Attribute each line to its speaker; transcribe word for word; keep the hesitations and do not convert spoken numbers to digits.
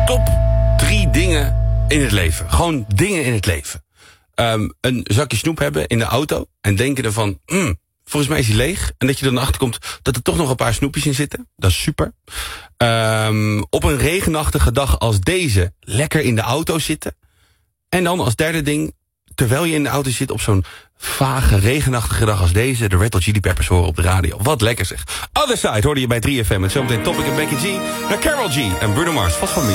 Speaker 1: top drie dingen in het leven. Gewoon dingen in het leven. Um, een zakje snoep hebben in de auto en denken ervan, mm, volgens mij is hij leeg. En dat je er dan achter komt dat er toch nog een paar snoepjes in zitten. Dat is super. Um, op een regenachtige dag als deze lekker in de auto zitten. En dan als derde ding, terwijl je in de auto zit op zo'n vage, regenachtige dag als deze, de Red Hot Chili Peppers horen op de radio. Wat lekker zeg. Other Side hoorde je bij drie F M. En zometeen Topic en Becky G naar Karol G en Bruno Mars. Vast van